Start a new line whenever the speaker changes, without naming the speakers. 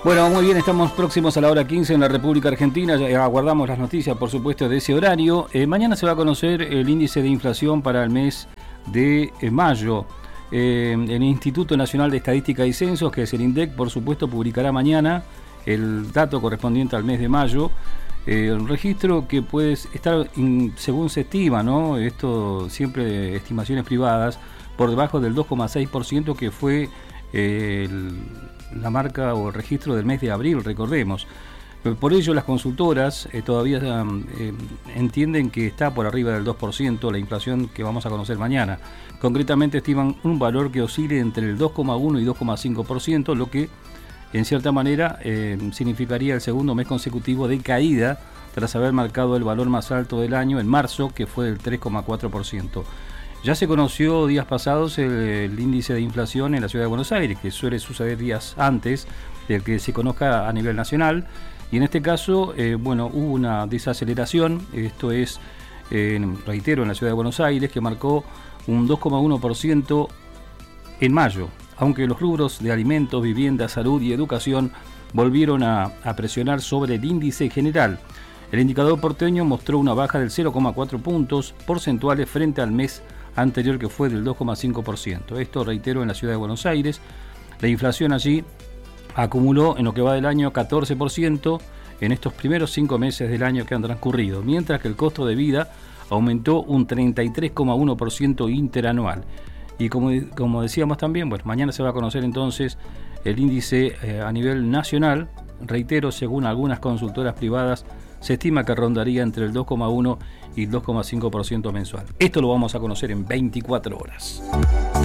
Bueno, muy bien, estamos próximos a la hora 15 en la República Argentina, ya aguardamos las noticias, por supuesto, de ese horario. Mañana se va a conocer el índice de inflación para el mes de mayo. El Instituto Nacional de Estadística y Censos, que es el INDEC, por supuesto, publicará mañana el dato correspondiente al mes de mayo. Un registro que puede estar, según se estima, ¿no? Esto siempre de estimaciones privadas, por debajo del 2,6% que fue la marca o el registro del mes de abril, recordemos. Por ello las consultoras todavía entienden que está por arriba del 2% la inflación que vamos a conocer mañana. Concretamente estiman un valor que oscile entre el 2,1 y 2,5%, lo que en cierta manera significaría el segundo mes consecutivo de caída tras haber marcado el valor más alto del año en marzo, que fue del 3,4%. Ya se conoció días pasados el índice de inflación en la Ciudad de Buenos Aires, que suele suceder días antes del que se conozca a nivel nacional, y en este caso, hubo una desaceleración. Esto es, reitero, en la Ciudad de Buenos Aires, que marcó un 2,1% en mayo, aunque los rubros de alimentos, vivienda, salud y educación volvieron a presionar sobre el índice general. El indicador porteño mostró una baja del 0,4 puntos porcentuales frente al mes anterior, que fue del 2,5%. Esto, reitero, en la Ciudad de Buenos Aires. La inflación allí acumuló en lo que va del año 14% en estos primeros 5 meses del año que han transcurrido, mientras que el costo de vida aumentó un 33,1% interanual. Y como decíamos también, mañana se va a conocer entonces el índice a nivel nacional. Reitero, según algunas consultoras privadas, se estima que rondaría entre el 2,1 y el 2,5% mensual. Esto lo vamos a conocer en 24 horas.